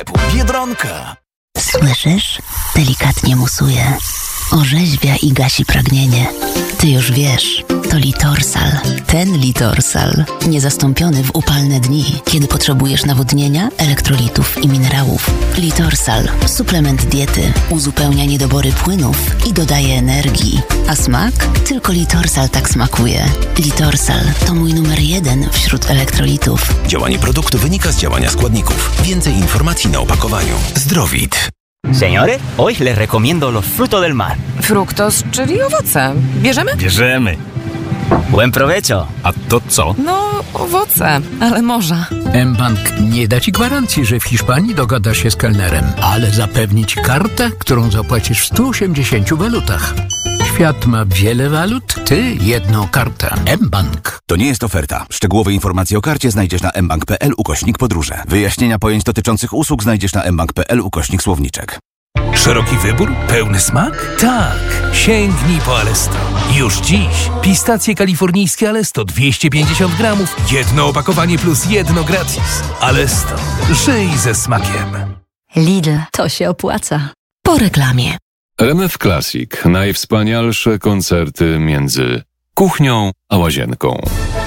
Biedronka. Słyszysz? Delikatnie musuje. Orzeźwia i gasi pragnienie. Ty już wiesz, to Litorsal. Ten Litorsal. Niezastąpiony w upalne dni, kiedy potrzebujesz nawodnienia, elektrolitów i minerałów. Litorsal. Suplement diety. Uzupełnia niedobory płynów i dodaje energii. A smak? Tylko Litorsal tak smakuje. Litorsal to mój numer 1 wśród elektrolitów. Działanie produktu wynika z działania składników. Więcej informacji na opakowaniu. Zdrowit. Señores, hoy les recomiendo los frutos del mar. Fruktos, czyli owoce. Bierzemy? Bierzemy. Buen provecho. A to co? No, owoce, ale morza. mBank nie da ci gwarancji, że w Hiszpanii dogadasz się z kelnerem, ale zapewni ci kartę, którą zapłacisz w 180 walutach. Świat ma wiele walut, ty jedną kartę. mBank. To nie jest oferta. Szczegółowe informacje o karcie znajdziesz na mbank.pl/podróże. Wyjaśnienia pojęć dotyczących usług znajdziesz na mbank.pl/słowniczek. Szeroki wybór? Pełny smak? Tak! Sięgnij po Alesto. Już dziś. Pistacje kalifornijskie Alesto 250 gramów, jedno opakowanie plus jedno gratis. Alesto. Żyj ze smakiem. Lidl, to się opłaca. Po reklamie. RMF Classic. Najwspanialsze koncerty między kuchnią a łazienką.